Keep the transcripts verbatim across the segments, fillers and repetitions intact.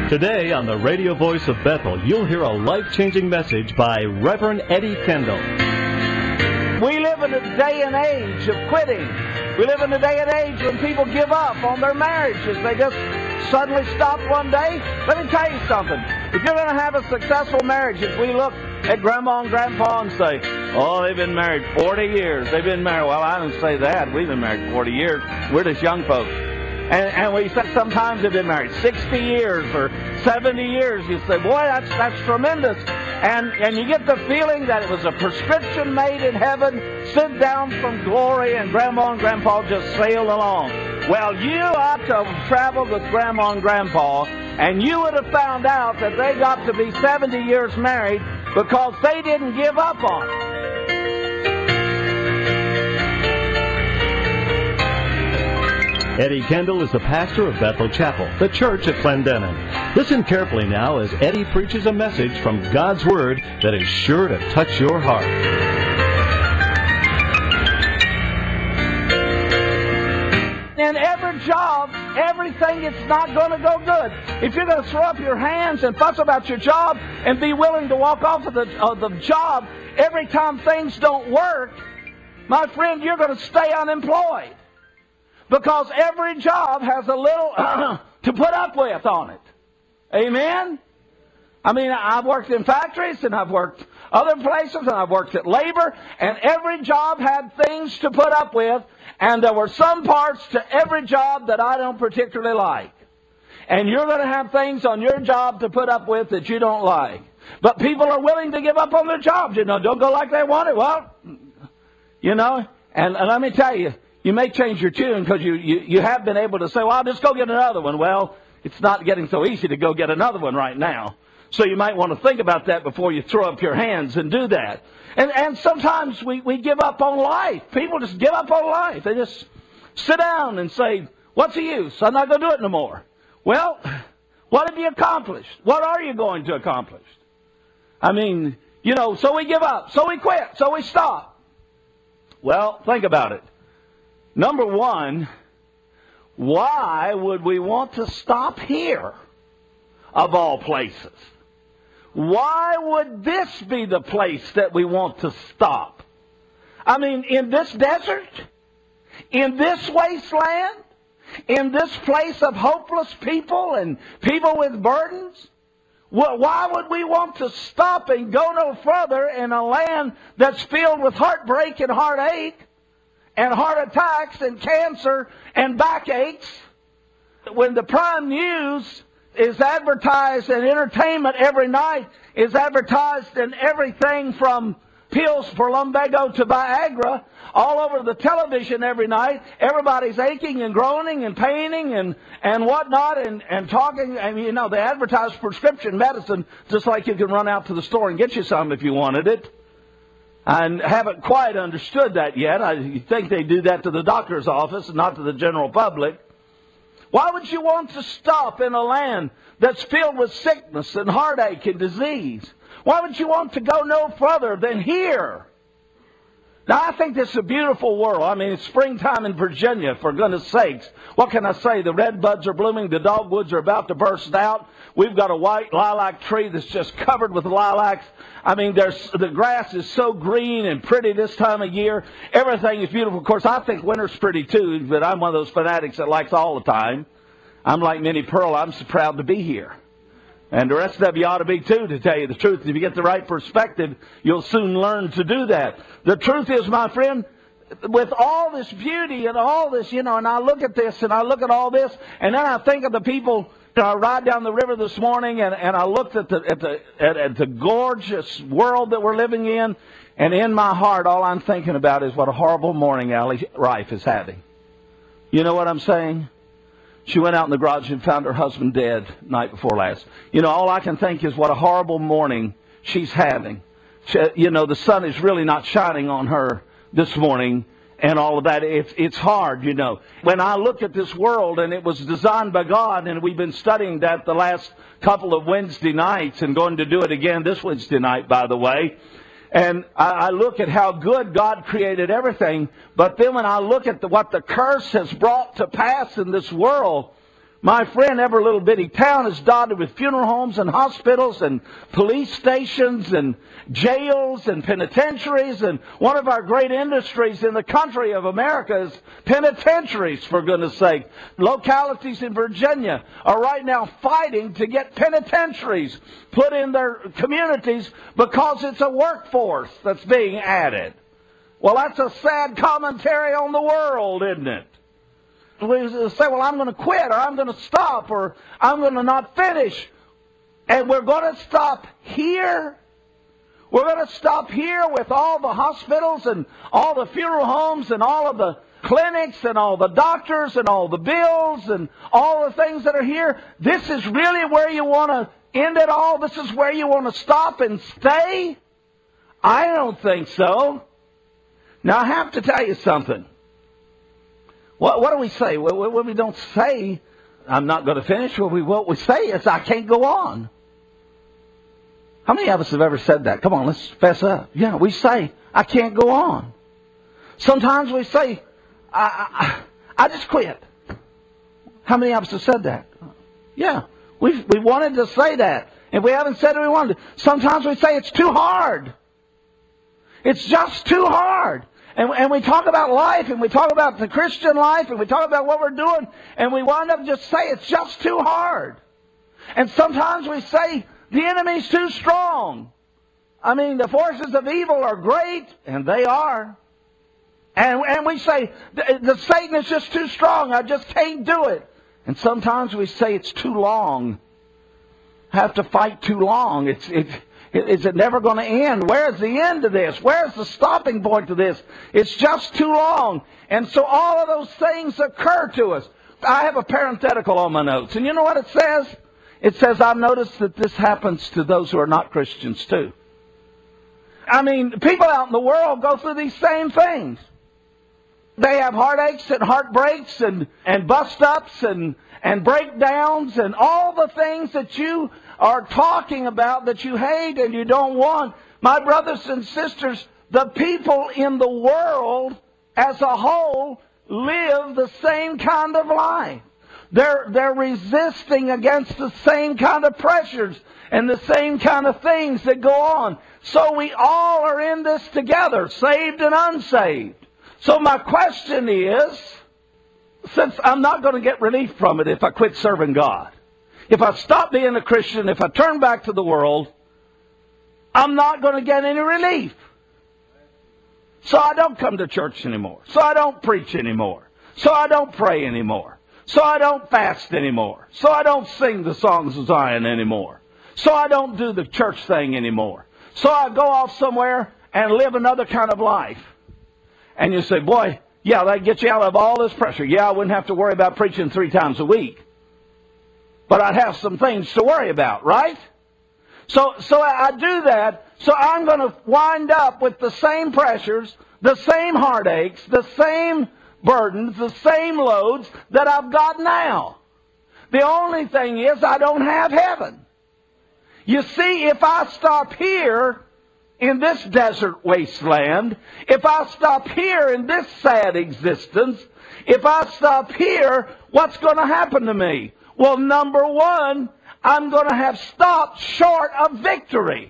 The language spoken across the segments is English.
Today on the radio voice of Bethel, you'll hear a life-changing message by Reverend Eddie Kendall. We live in a day and age of quitting. We live in a day and age when people give up on their marriages. They just suddenly stop one day. Let me tell you something. If you're going to have a successful marriage, if we look at Grandma and Grandpa and say, oh, they've been married forty years. They've been married. Well, I didn't say that. We've been married forty years. We're just young folks. And, and we said sometimes they've been married sixty years or seventy years. You say, boy, that's that's tremendous. And and you get the feeling that it was a prescription made in heaven, sent down from glory, and Grandma and Grandpa just sailed along. Well, you ought to have traveled with Grandma and Grandpa, and you would have found out that they got to be seventy years married because they didn't give up on it. Eddie Kendall is the pastor of Bethel Chapel, the church at Clendenin. Listen carefully now as Eddie preaches a message from God's Word that is sure to touch your heart. In every job, everything is not going to go good. If you're going to throw up your hands and fuss about your job and be willing to walk off of the, of the job every time things don't work, my friend, you're going to stay unemployed. Because every job has a little to put up with on it. Amen? I mean, I've worked in factories, and I've worked other places, and I've worked at labor, and every job had things to put up with, and there were some parts to every job that I don't particularly like. And you're going to have things on your job to put up with that you don't like. But people are willing to give up on their jobs. You know, don't go like they want it. Well, you know, and, and let me tell you, you may change your tune because you, you, you have been able to say, well, I'll just go get another one. Well, it's not getting so easy to go get another one right now. So you might want to think about that before you throw up your hands and do that. And and sometimes we, we give up on life. People just give up on life. They just sit down and say, what's the use? I'm not going to do it no more. Well, what have you accomplished? What are you going to accomplish? I mean, you know, so we give up. So we quit. So we stop. Well, think about it. Number one, why would we want to stop here, of all places? Why would this be the place that we want to stop? I mean, in this desert? In this wasteland? In this place of hopeless people and people with burdens? Why would we want to stop and go no further in a land that's filled with heartbreak and heartache? And heart attacks and cancer and backaches, when the prime news is advertised and entertainment every night is advertised in everything from pills for lumbago to Viagra, all over the television every night, everybody's aching and groaning and paining and, and whatnot and, and talking. I mean, you know, they advertise prescription medicine just like you can run out to the store and get you some if you wanted it. I haven't quite understood that yet. I think they do that to the doctor's office and not to the general public. Why would you want to stop in a land that's filled with sickness and heartache and disease? Why would you want to go no further than here? Now, I think this is a beautiful world. I mean, it's springtime in Virginia, for goodness sakes. What can I say? The red buds are blooming. The dogwoods are about to burst out. We've got a white lilac tree that's just covered with lilacs. I mean, there's the grass is so green and pretty this time of year. Everything is beautiful. Of course, I think winter's pretty too, but I'm one of those fanatics that likes all the time. I'm like Minnie Pearl. I'm so proud to be here. And the rest of you ought to be too, to tell you the truth. If you get the right perspective, you'll soon learn to do that. The truth is, my friend, with all this beauty and all this, you know, and I look at this and I look at all this, and then I think of the people. You know, I ride down the river this morning, and, and I looked at the at the at, at the gorgeous world that we're living in, and in my heart, all I'm thinking about is what a horrible morning Allie Rife is having. You know what I'm saying? She went out in the garage and found her husband dead night before last. You know, all I can think is what a horrible morning she's having. She, you know, the sun is really not shining on her this morning and all of that. It's, it's hard, you know. When I look at this world, and it was designed by God, and we've been studying that the last couple of Wednesday nights and going to do it again this Wednesday night, by the way. And I, I look at how good God created everything, but then when I look at the, what the curse has brought to pass in this world, My friend, every little bitty town is dotted with funeral homes and hospitals and police stations and jails and penitentiaries. And one of our great industries in the country of America is penitentiaries, for goodness sake. Localities in Virginia are right now fighting to get penitentiaries put in their communities because it's a workforce that's being added. Well, that's a sad commentary on the world, isn't it? We say, well, I'm going to quit, or I'm going to stop, or I'm going to not finish. And we're going to stop here. We're going to stop here with all the hospitals and all the funeral homes and all of the clinics and all the doctors and all the bills and all the things that are here. This is really where you want to end it all? This is where you want to stop and stay? I don't think so. Now, I have to tell you something. What, what do we say? When we, we don't say, I'm not going to finish, what we, what we say is, I can't go on. How many of us have ever said that? Come on, let's fess up. Yeah, we say, I can't go on. Sometimes we say, I, I, I just quit. How many of us have said that? Yeah, we've, we wanted to say that. And we haven't said it we wanted to. Sometimes we say it's too hard. It's just too hard. And, and we talk about life, and we talk about the Christian life, and we talk about what we're doing, and we wind up just say it's just too hard. And sometimes we say the enemy's too strong. I mean, the forces of evil are great, and they are. And, and we say the, the Satan is just too strong. I just can't do it. And sometimes we say it's too long. I have to fight too long. It's it's. Is it never going to end? Where's the end to this? Where's the stopping point to this? It's just too long. And so all of those things occur to us. I have a parenthetical on my notes. And you know what it says? It says, I've noticed that this happens to those who are not Christians too. I mean, people out in the world go through these same things. They have heartaches and heartbreaks and, and bust-ups and, and breakdowns and all the things that you are talking about that you hate and you don't want. My brothers and sisters, the people in the world as a whole live the same kind of life. They're, they're resisting against the same kind of pressures and the same kind of things that go on. So we all are in this together, saved and unsaved. So my question is, since I'm not going to get relief from it if I quit serving God, if I stop being a Christian, if I turn back to the world, I'm not going to get any relief. So I don't come to church anymore. So I don't preach anymore. So I don't pray anymore. So I don't fast anymore. So I don't sing the songs of Zion anymore. So I don't do the church thing anymore. So I go off somewhere and live another kind of life. And you say, boy, yeah, that gets you out of all this pressure. Yeah, I wouldn't have to worry about preaching three times a week. But I'd have some things to worry about, right? So, so I do that. So I'm going to wind up with the same pressures, the same heartaches, the same burdens, the same loads that I've got now. The only thing is I don't have heaven. You see, if I stop here in this desert wasteland, if I stop here in this sad existence, if I stop here, what's going to happen to me? Well, number one, I'm going to have stopped short of victory.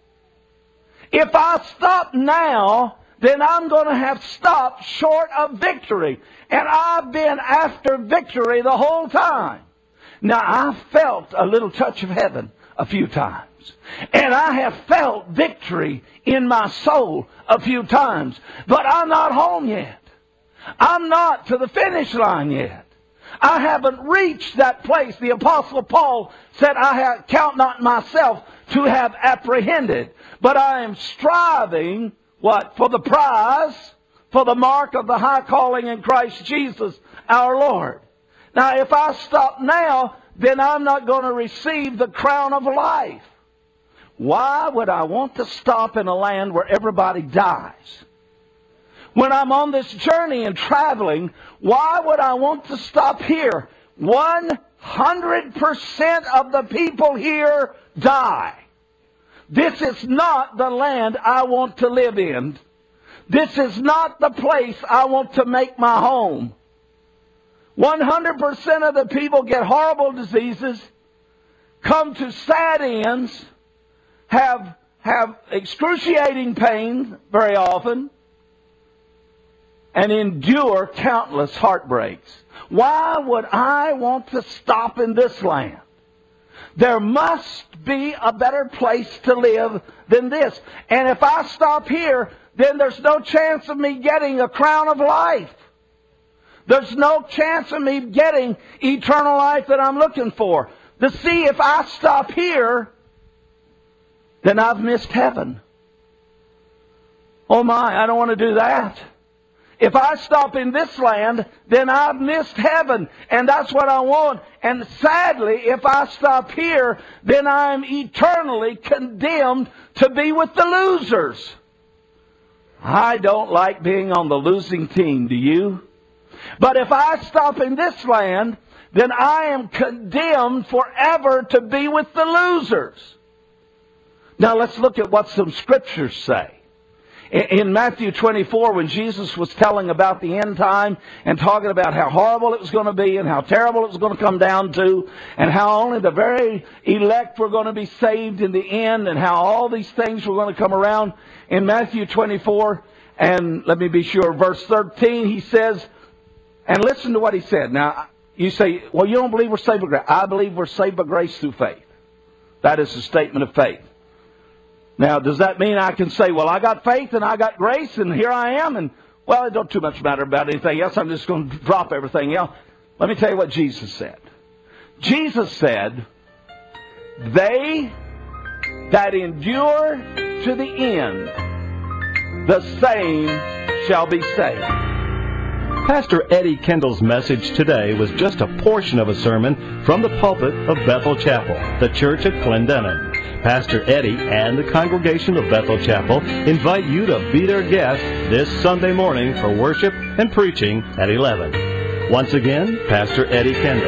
If I stop now, then I'm going to have stopped short of victory. And I've been after victory the whole time. Now, I felt a little touch of heaven a few times. And I have felt victory in my soul a few times. But I'm not home yet. I'm not to the finish line yet. I haven't reached that place. The Apostle Paul said, I have, count not myself to have apprehended, but I am striving, what? For the prize, for the mark of the high calling in Christ Jesus our Lord. Now, if I stop now, then I'm not going to receive the crown of life. Why would I want to stop in a land where everybody dies? When I'm on this journey and traveling, why would I want to stop here? one hundred percent of the people here die. This is not the land I want to live in. This is not the place I want to make my home. one hundred percent of the people get horrible diseases, come to sad ends, have, have excruciating pain very often, and endure countless heartbreaks. Why would I want to stop in this land? There must be a better place to live than this. And if I stop here, then there's no chance of me getting a crown of life. There's no chance of me getting eternal life that I'm looking for. To see if I stop here, then I've missed heaven. Oh my, I don't want to do that. If I stop in this land, then I've missed heaven. And that's what I want. And sadly, if I stop here, then I'm eternally condemned to be with the losers. I don't like being on the losing team, do you? But if I stop in this land, then I am condemned forever to be with the losers. Now let's look at what some scriptures say. In Matthew twenty-four, when Jesus was telling about the end time and talking about how horrible it was going to be and how terrible it was going to come down to and how only the very elect were going to be saved in the end and how all these things were going to come around, in Matthew twenty-four, and let me be sure, verse thirteen, he says, and listen to what he said. Now, you say, well, you don't believe we're saved by grace. I believe we're saved by grace through faith. That is a statement of faith. Now, does that mean I can say, well, I got faith and I got grace and here I am, and, well, it don't too much matter about anything else. I'm just going to drop everything else. Let me tell you what Jesus said. Jesus said, they that endure to the end, the same shall be saved. Pastor Eddie Kendall's message today was just a portion of a sermon from the pulpit of Bethel Chapel, the church at Clendenin. Pastor Eddie and the congregation of Bethel Chapel invite you to be their guest this Sunday morning for worship and preaching at eleven. Once again, Pastor Eddie Kendall.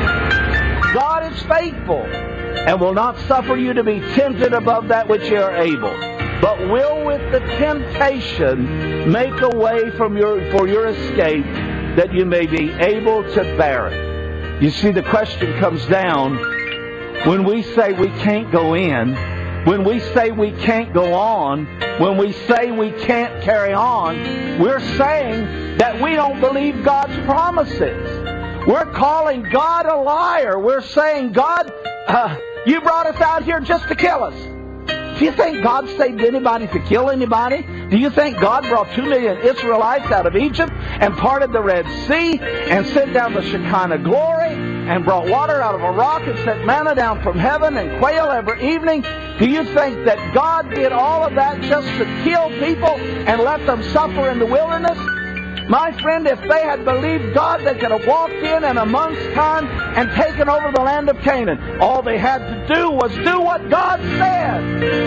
God is faithful and will not suffer you to be tempted above that which you are able, but will with the temptation make a way from your, for your escape, that you may be able to bear it. You see, the question comes down, when we say we can't go in, when we say we can't go on, when we say we can't carry on, we're saying that we don't believe God's promises. We're calling God a liar. We're saying, God, uh, you brought us out here just to kill us. Do you think God saved anybody to kill anybody? Do you think God brought two million Israelites out of Egypt and parted the Red Sea and sent down the Shekinah glory and brought water out of a rock and sent manna down from heaven and quail every evening? Do you think that God did all of that just to kill people and let them suffer in the wilderness? My friend, if they had believed God, they could have walked in in a month's time and taken over the land of Canaan. All they had to do was do what God said.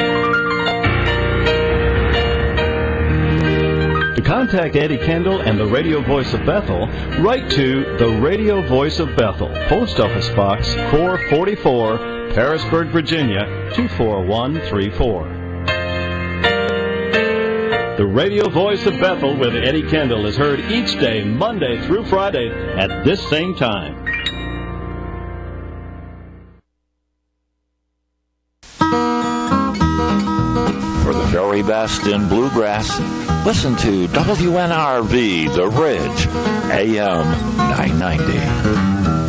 To contact Eddie Kendall and the Radio Voice of Bethel, write to the Radio Voice of Bethel, Post Office Box four forty-four, Harrisburg, Virginia, two four one three four. The Radio Voice of Bethel with Eddie Kendall is heard each day, Monday through Friday, at this same time. For the very best in bluegrass, listen to W N R V The Ridge, A M nine ninety.